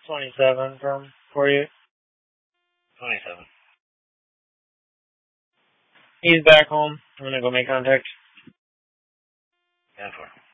27 from 48. 27. He's back home. I'm gonna go make contact. 10-4.